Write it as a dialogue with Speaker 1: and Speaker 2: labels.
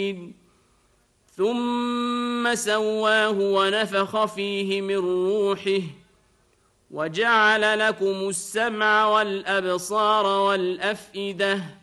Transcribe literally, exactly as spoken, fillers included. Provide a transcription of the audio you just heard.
Speaker 1: ثم سواه ونفخ فيه من روحه وجعل لكم السمع والأبصار والأفئدة